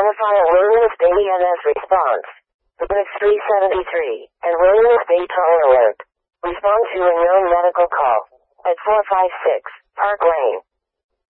Identify a Williams Bay EMS response. Unix 373, and Williams Bay Tower Alert. Respond to a known medical call. At 456 Park Lane.